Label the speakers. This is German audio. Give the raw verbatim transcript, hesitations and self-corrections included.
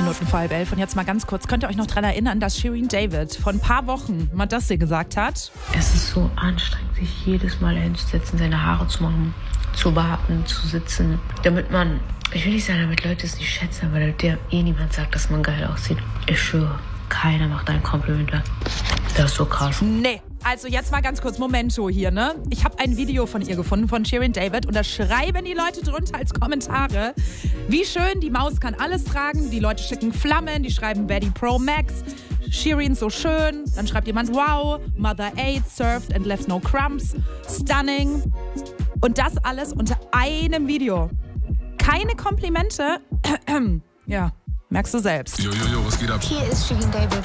Speaker 1: Minuten vor halb elf. Und jetzt mal ganz kurz, könnt ihr euch noch daran erinnern, dass Shirin David vor ein paar Wochen mal das hier gesagt hat?
Speaker 2: Es ist so anstrengend, sich jedes Mal hinzusetzen, seine Haare zu machen, zu warten, zu sitzen, damit man, ich will nicht sagen, damit Leute es nicht schätzen, aber der eh niemand sagt, dass man geil aussieht. Ich schwöre, keiner macht ein Kompliment. Das ist so krass.
Speaker 1: Nee. Also jetzt mal ganz kurz, Momento hier, ne? Ich habe ein Video von ihr gefunden, von Shirin David. Und da schreiben die Leute drunter als Kommentare, wie schön, die Maus kann alles tragen. Die Leute schicken Flammen, die schreiben Betty Pro Max. Shirin so schön. Dann schreibt jemand, wow, Mother ate, served and left no crumbs. Stunning. Und das alles unter einem Video. Keine Komplimente. Ja, merkst du selbst.
Speaker 3: Jo, jo, jo, was geht ab?
Speaker 4: Hier ist Shirin David